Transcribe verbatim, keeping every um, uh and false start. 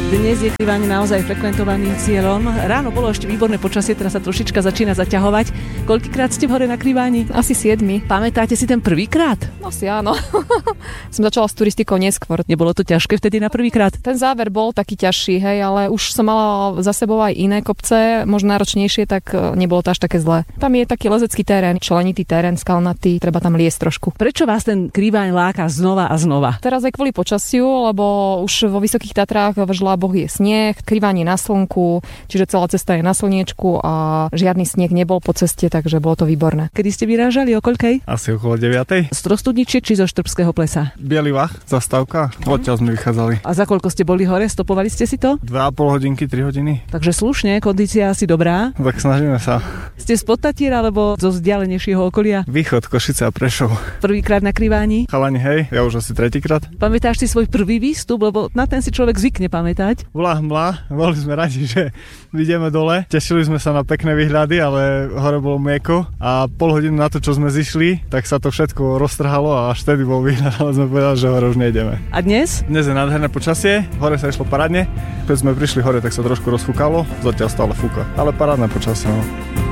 Dnes je Kriváň naozaj frekventovaným cieľom. Ráno bolo ešte výborné počasie, teraz sa trošička začína zaťahovať. Koľkýkrát ste v hore na Kriváni? Asi siedmi. Pamätáte si ten prvýkrát? Asi áno. Som začala s turistikou neskôr. Nebolo to ťažké vtedy na prvýkrát? Ten záver bol taký ťažší, hej, ale už som mala za sebou aj iné kopce, možno náročnejšie, tak nebolo to až také zlé. Tam je taký lezecký terén, členitý terén, skalnatý, treba tam liesť trošku. Prečo vás ten Kriváň láka znova a znova? Teraz aj kvôli počasiu, lebo už vo Vysokých Tatrách v Žláboch je sneh, Kriváň je na slnku, čiže celá cesta je na slniečku a žiadny sneh nebol po ceste, takže bolo to výborné. Kedy ste vyrážali, o koľkej? Asi okolo deviatej. Z Trostudničiek či zo Štrbského plesa? Bielý Vach, zastávka, odtiaľ sme vychádzali. A za koľko ste boli hore? Stopovali ste si to? Dve a pol hodinky, tri hodiny. Takže slušne, kondícia asi dobrá. Tak snažíme sa. Ste spod Tatier alebo zo vzdialenejšieho okolia? Východ, Košice a Prešov. Prvýkrát na Kriváni? Chalani, hej, ja už asi tretíkrát. Pamätáš si svoj prvý výstup, lebo na ten si človek zvykne pamätať? Bola hmla, boli sme radi, že ideme dole. Tešili sme sa na pekné výhľady, ale hore bolo mlieko a pol hodinu na to, čo sme zišli, tak sa to všetko roztrhalo a až vtedy bol výhľad, ale sme povedali, že hore už nejdeme. A dnes? Dnes je nádherné počasie, hore sa išlo parádne. Keď sme prišli hore, tak sa trošku rozfúkalo, zatiaľ stále fúka, ale parádne počasie. No.